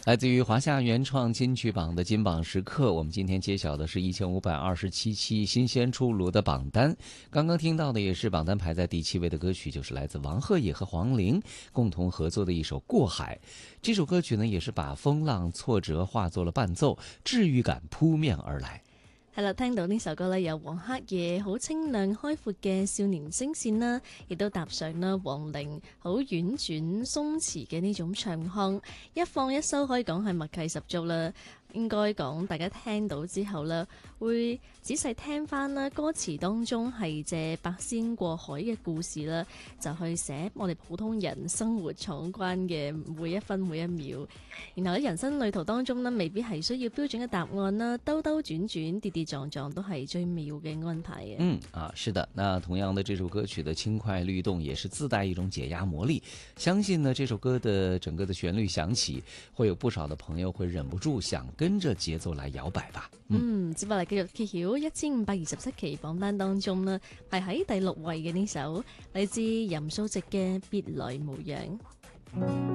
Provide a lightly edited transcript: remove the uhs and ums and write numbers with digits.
来自于华夏原创金曲榜的金榜时刻，我们今天揭晓的是1527期新鲜出炉的榜单。刚刚听到的也是榜单排在第7位的歌曲，就是来自王鹤野和黄龄共同合作的一首《过海》。这首歌曲呢，也是把风浪挫折化作了伴奏，治愈感扑面而來。 係啦，聽到呢首歌咧，有黃鶴野好清亮開闊嘅少年聲線啦，亦都搭上啦黃齡好婉轉鬆弛嘅呢種唱腔，一放一收可以講係默契十足啦。應該講大家聽到之後呢，會仔細聽翻啦，歌詞當中係借八仙過海嘅故事啦，就去寫我哋普通人生活闖關嘅每一分每一秒。然後喺人生旅途當中呢，未必係需要標準嘅答案啦，兜兜轉轉跌跌撞撞都係最妙嘅安排嘅。 是的，那同樣的這首歌曲的輕快律動也是自帶一種解壓魔力。相信呢這首歌的整個的旋律響起，會有不少的朋友會忍不住想跟着節奏來搖擺吧。 接落嚟繼續揭曉1527期榜單當中呢，排喺第6位嘅呢首嚟自任素汐嘅《別來無恙》。